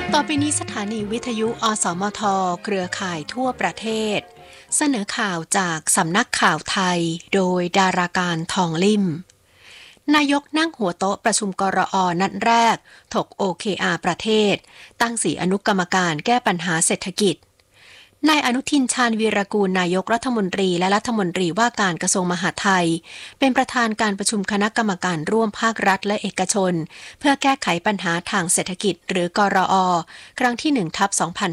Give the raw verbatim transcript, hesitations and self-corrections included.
ต่อไปนี้สถานีวิทยุอสมทเครือข่ายทั่วประเทศเสนอข่าวจากสำนักข่าวไทยโดยดาราการทองลิ่มนายกนั่งหัวโต๊ะประชุมกรอนัดแรกถก โอ เค อาร์ ประเทศตั้งสี่อนุกรรมการแก้ปัญหาเศรษฐกิจนายอนุทินชาญวีรกูลนายกรัฐมนตรีและรัฐมนตรีว่าการกระทรวงมหาดไทยเป็นประธานการประชุมคณะกรรมการร่วมภาครัฐและเอกชนเพื่อแก้ไขปัญหาทางเศรษฐกิจหรือกรอครั้งที่หนึ่งทับสองพัน